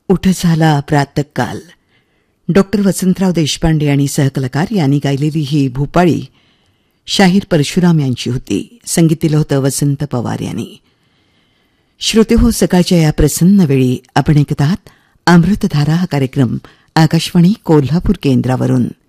उठ झाला प्रातःकाल. डॉक्टर वसंतराव देशपांडे आणि सहकलाकार यांनी गायलेली ही भूपाळी शाहीर परशुराम यांची होती. संगीत दिलं होतं वसंत पवार यांनी. श्रोते हो, सकाळच्या या प्रसन्न वेळी आपण ऐकत आहात अमृतधारा हा कार्यक्रम आकाशवाणी कोल्हापूर केंद्रावरून.